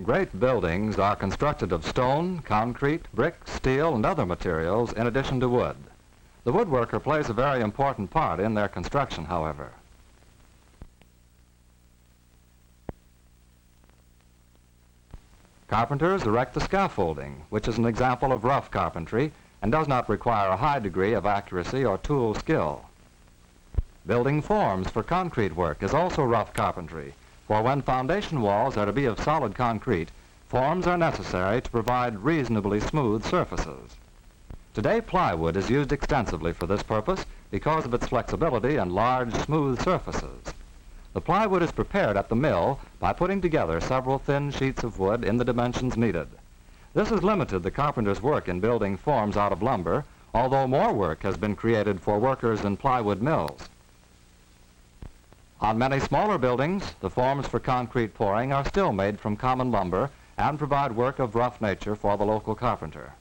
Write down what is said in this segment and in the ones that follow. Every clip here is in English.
Great buildings are constructed of stone, concrete, brick, steel, and other materials in addition to wood. The woodworker plays a very important part in their construction, however. Carpenters erect the scaffolding, which is an example of rough carpentry and does not require a high degree of accuracy or tool skill. Building forms for concrete work is also rough carpentry, for when foundation walls are to be of solid concrete, forms are necessary to provide reasonably smooth surfaces. Today, plywood is used extensively for this purpose because of its flexibility and large, smooth surfaces. The plywood is prepared at the mill by putting together several thin sheets of wood in the dimensions needed. This has limited the carpenter's work in building forms out of lumber, although more work has been created for workers in plywood mills. On many smaller buildings, the forms for concrete pouring are still made from common lumber and provide work of rough nature for the local carpenter.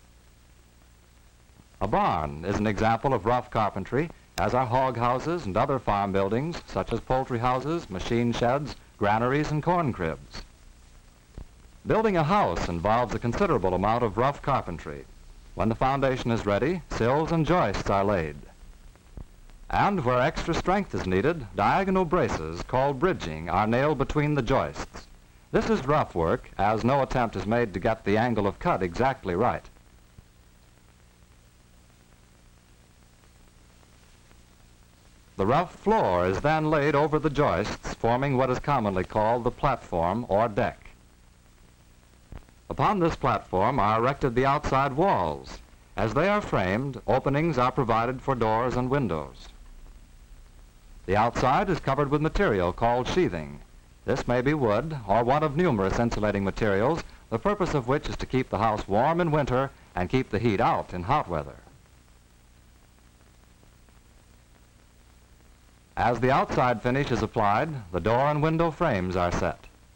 A barn is an example of rough carpentry, as are hog houses and other farm buildings, such as poultry houses, machine sheds, granaries, and corn cribs. Building a house involves a considerable amount of rough carpentry. When the foundation is ready, sills and joists are laid. And where extra strength is needed, diagonal braces, called bridging, are nailed between the joists. This is rough work, as no attempt is made to get the angle of cut exactly right. The rough floor is then laid over the joists, forming what is commonly called the platform or deck. Upon this platform are erected the outside walls. As they are framed, openings are provided for doors and windows. The outside is covered with material called sheathing. This may be wood or one of numerous insulating materials, the purpose of which is to keep the house warm in winter and keep the heat out in hot weather. As the outside finish is applied, the door and window frames are set.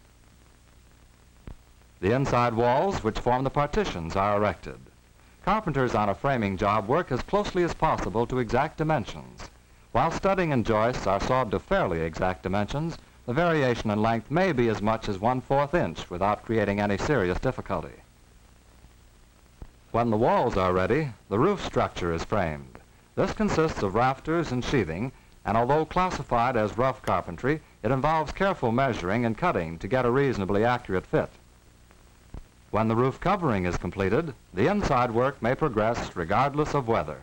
The inside walls, which form the partitions, are erected. Carpenters on a framing job work as closely as possible to exact dimensions. While studding and joists are sawed to fairly exact dimensions, the variation in length may be as much as 1/4 inch without creating any serious difficulty. When the walls are ready, the roof structure is framed. This consists of rafters and sheathing, and although classified as rough carpentry, it involves careful measuring and cutting to get a reasonably accurate fit. When the roof covering is completed, the inside work may progress regardless of weather.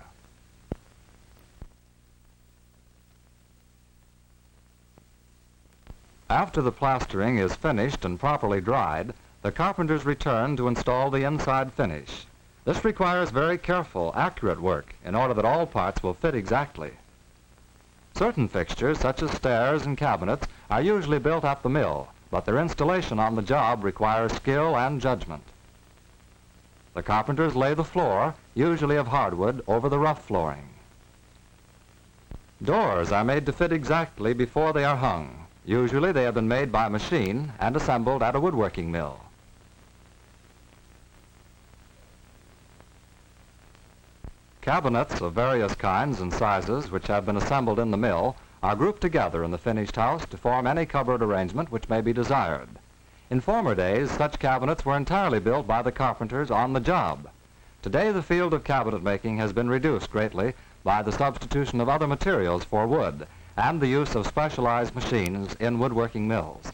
After the plastering is finished and properly dried, the carpenters return to install the inside finish. This requires very careful, accurate work in order that all parts will fit exactly. Certain fixtures, such as stairs and cabinets, are usually built at the mill, but their installation on the job requires skill and judgment. The carpenters lay the floor, usually of hardwood, over the rough flooring. Doors are made to fit exactly before they are hung. Usually they have been made by machine and assembled at a woodworking mill. Cabinets of various kinds and sizes which have been assembled in the mill are grouped together in the finished house to form any cupboard arrangement which may be desired. In former days, such cabinets were entirely built by the carpenters on the job. Today, the field of cabinet making has been reduced greatly by the substitution of other materials for wood and the use of specialized machines in woodworking mills.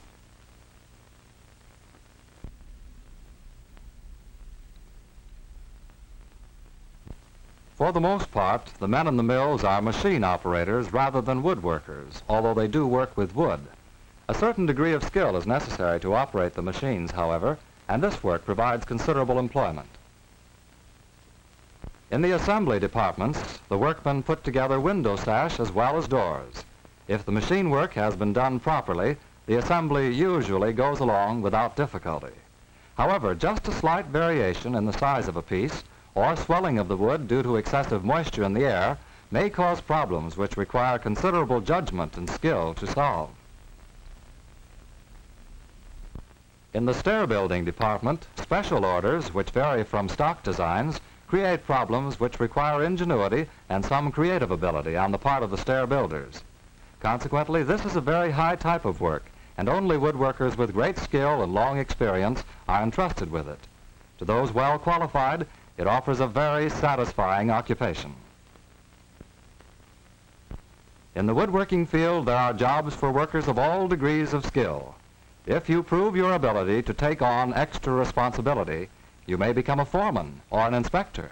For the most part, the men in the mills are machine operators rather than woodworkers, although they do work with wood. A certain degree of skill is necessary to operate the machines, however, and this work provides considerable employment. In the assembly departments, the workmen put together window sash as well as doors. If the machine work has been done properly, the assembly usually goes along without difficulty. However, just a slight variation in the size of a piece or swelling of the wood due to excessive moisture in the air may cause problems which require considerable judgment and skill to solve. In the stair building department, special orders, which vary from stock designs, create problems which require ingenuity and some creative ability on the part of the stair builders. Consequently, this is a very high type of work, and only woodworkers with great skill and long experience are entrusted with it. To those well qualified, it offers a very satisfying occupation. In the woodworking field, there are jobs for workers of all degrees of skill. If you prove your ability to take on extra responsibility, you may become a foreman or an inspector.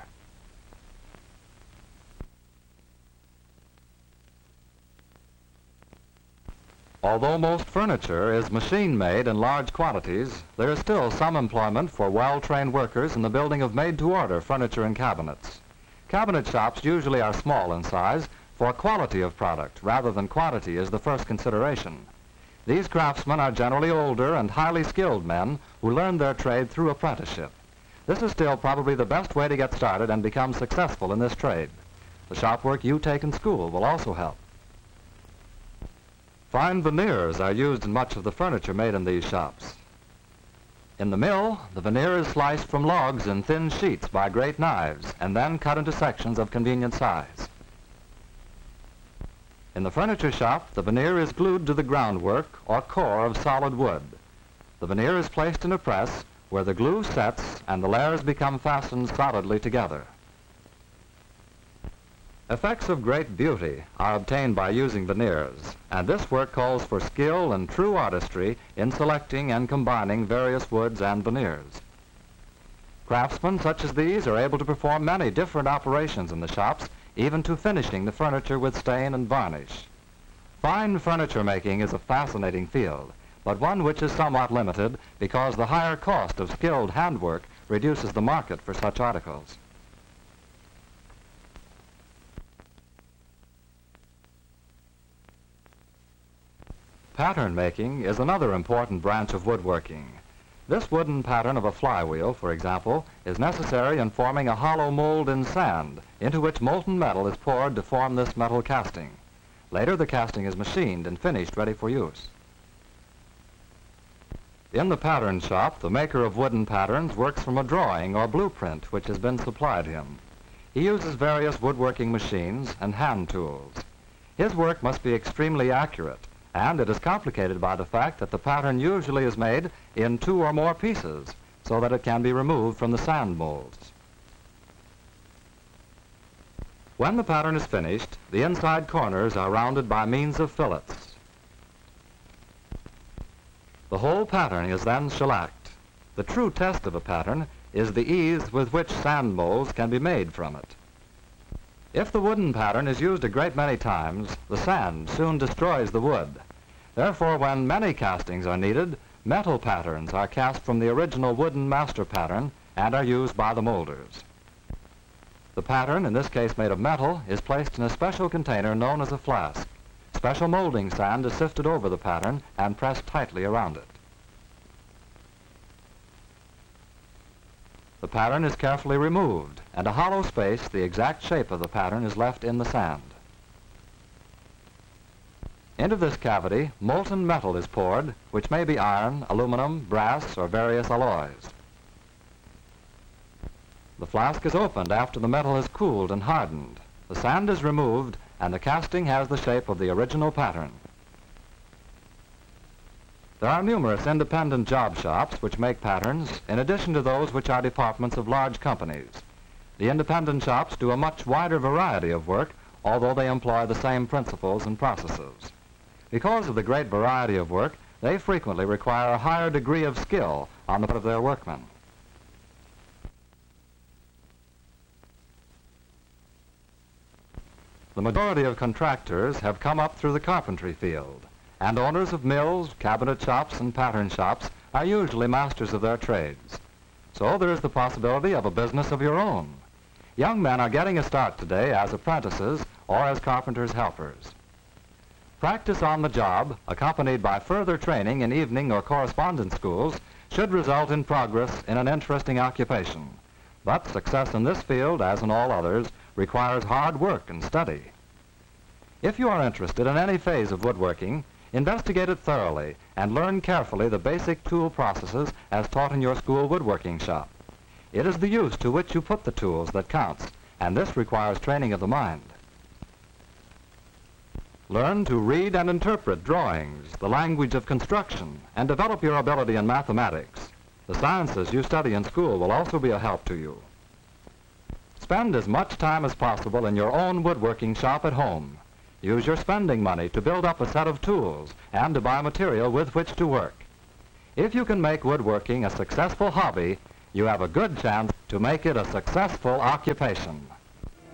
Although most furniture is machine-made in large quantities, there is still some employment for well-trained workers in the building of made-to-order furniture and cabinets. Cabinet shops usually are small in size, for quality of product rather than quantity is the first consideration. These craftsmen are generally older and highly skilled men who learn their trade through apprenticeship. This is still probably the best way to get started and become successful in this trade. The shop work you take in school will also help. Fine veneers are used in much of the furniture made in these shops. In the mill, the veneer is sliced from logs in thin sheets by great knives and then cut into sections of convenient size. In the furniture shop, the veneer is glued to the groundwork or core of solid wood. The veneer is placed in a press where the glue sets and the layers become fastened solidly together. Effects of great beauty are obtained by using veneers, and this work calls for skill and true artistry in selecting and combining various woods and veneers. Craftsmen such as these are able to perform many different operations in the shops, even to finishing the furniture with stain and varnish. Fine furniture making is a fascinating field, but one which is somewhat limited because the higher cost of skilled handwork reduces the market for such articles. Pattern making is another important branch of woodworking. This wooden pattern of a flywheel, for example, is necessary in forming a hollow mold in sand into which molten metal is poured to form this metal casting. Later, the casting is machined and finished, ready for use. In the pattern shop, the maker of wooden patterns works from a drawing or blueprint which has been supplied him. He uses various woodworking machines and hand tools. His work must be extremely accurate, and it is complicated by the fact that the pattern usually is made in 2 or more pieces so that it can be removed from the sand molds. When the pattern is finished, the inside corners are rounded by means of fillets. The whole pattern is then shellacked. The true test of a pattern is the ease with which sand molds can be made from it. If the wooden pattern is used a great many times, the sand soon destroys the wood. Therefore, when many castings are needed, metal patterns are cast from the original wooden master pattern and are used by the molders. The pattern, in this case made of metal, is placed in a special container known as a flask. Special molding sand is sifted over the pattern and pressed tightly around it. The pattern is carefully removed, and a hollow space, the exact shape of the pattern, is left in the sand. Into this cavity, molten metal is poured, which may be iron, aluminum, brass, or various alloys. The flask is opened after the metal has cooled and hardened. The sand is removed, and the casting has the shape of the original pattern. There are numerous independent job shops which make patterns, in addition to those which are departments of large companies. The independent shops do a much wider variety of work, although they employ the same principles and processes. Because of the great variety of work, they frequently require a higher degree of skill on the part of their workmen. The majority of contractors have come up through the carpentry field, and owners of mills, cabinet shops, and pattern shops are usually masters of their trades. So there is the possibility of a business of your own. Young men are getting a start today as apprentices or as carpenters' helpers. Practice on the job, accompanied by further training in evening or correspondence schools, should result in progress in an interesting occupation. But success in this field, as in all others, requires hard work and study. If you are interested in any phase of woodworking, investigate it thoroughly and learn carefully the basic tool processes as taught in your school woodworking shop. It is the use to which you put the tools that counts, and this requires training of the mind. Learn to read and interpret drawings, the language of construction, and develop your ability in mathematics. The sciences you study in school will also be a help to you. Spend as much time as possible in your own woodworking shop at home. Use your spending money to build up a set of tools and to buy material with which to work. If you can make woodworking a successful hobby, you have a good chance to make it a successful occupation.